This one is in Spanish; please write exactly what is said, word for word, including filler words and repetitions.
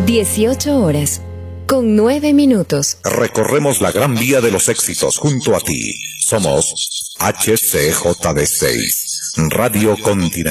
dieciocho horas, con nueve minutos. Recorremos la gran vía de los éxitos junto a ti. Somos H C J D seis, Radio Continental.